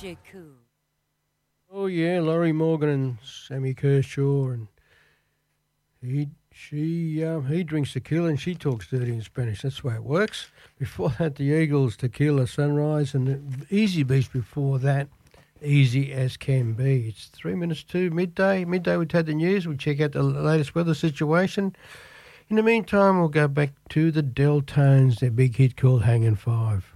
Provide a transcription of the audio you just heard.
DJ Cool. Oh yeah, Laurie Morgan and Sammy Kershaw, and he drinks tequila and she talks dirty in Spanish. That's the way it works. Before that, the Eagles, Tequila Sunrise, and the Easy Beast before that, Easy as Can Be. It's 3 minutes to midday. Midday, we've had the news. We'll check out the latest weather situation. In the meantime, we'll go back to the Deltones, their big hit called Hangin' Five.